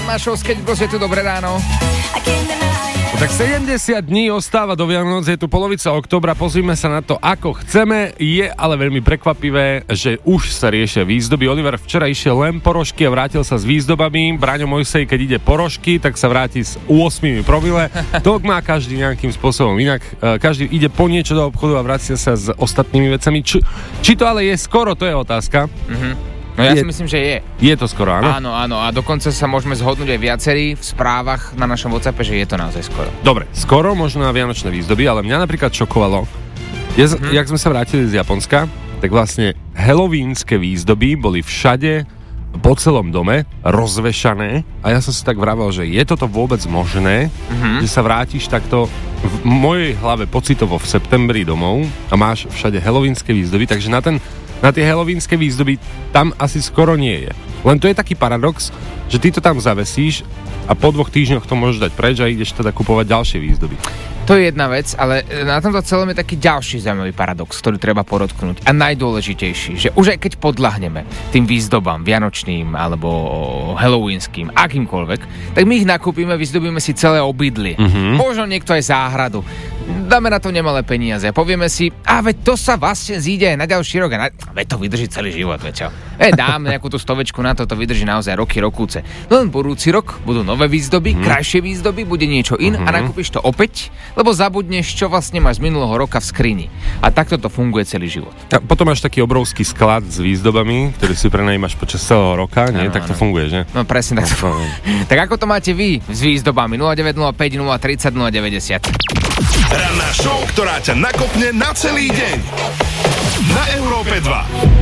Ranná show, keď je tu dobré ráno. Tak 70 dní ostáva do Vianoc, je tu polovica októbra, pozrime sa na to, ako chceme. Je ale veľmi prekvapivé, že už sa riešia výzdoby. Oliver včera išiel len porožky a vrátil sa s výzdobami. Braňo Mojsej, keď ide porožky, tak sa vráti s 8 promile. To má každý nejakým spôsobom inak. Každý ide po niečo do obchodu a vracia sa s ostatnými vecami. Či to ale je skoro, to je otázka. No ja si myslím, že je. Je to skoro, áno? Áno. A dokonca sa môžeme zhodnúť aj viacerí v správach na našom WhatsAppe, že je to naozaj skoro. Dobre, skoro možno na vianočné výzdoby, ale mňa napríklad šokovalo, jak sme sa vrátili z Japonska, tak vlastne halloweenské výzdoby boli všade po celom dome rozvešané a ja som si tak vravel, že je toto vôbec možné, že sa vrátiš takto v mojej hlave pocitovo v septembri domov a máš všade halloweenské výzdoby, takže na tie halloweenské výzdoby tam asi skoro nie je. Len to je taký paradox, že ty to tam zavesíš a po 2 týždňoch to môžeš dať preč a ideš teda kupovať ďalšie výzdoby. To je jedna vec, ale na tomto celom je taký ďalší zaujímavý paradox, ktorý treba podotknúť. A najdôležitejší, že už aj keď podľahneme tým výzdobám vianočným alebo halloweenským, akýmkoľvek, tak my ich nakúpime, vyzdobíme si celé obydlie. Možno niekto aj záhradu. Dáme na to nemalé peniaze a povieme si, veď to sa vlastne zíde aj na ďalší rok a veď to vydrží celý život, veď čo. Dám nejakú tú 100 na to vydrží naozaj roky, rokúce. Len budúci rok budú nové výzdoby, krajšie výzdoby, bude niečo a nakúpiš to opäť, lebo zabudneš, čo vlastne máš z minulého roka v skrini. A takto to funguje celý život. A potom máš taký obrovský sklad s výzdobami, ktorý si prenajímaš počas celého roka, nie? Tak to funguje, že? No presne tak to funguje. Tak ako to máte vy s výzdobami? 0905 030 090. Ranná show, ktorá ťa nakopne na celý deň. Na Európe 2.